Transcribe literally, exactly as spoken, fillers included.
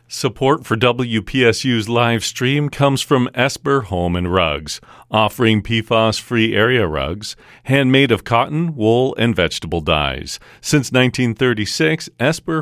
Support for W P S U's live stream comes from Esper Home and Rugs, offering P FAS-free area rugs, handmade of cotton, wool, and vegetable dyes. Since nineteen thirty-six, Esper